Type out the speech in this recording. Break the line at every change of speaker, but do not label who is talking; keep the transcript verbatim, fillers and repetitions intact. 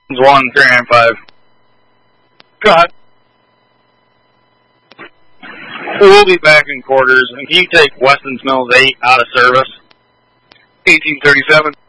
one, three nine five.
Go ahead.
We'll be back in quarters, and can you take Weston's Mills eight out of service?
eighteen thirty-seven.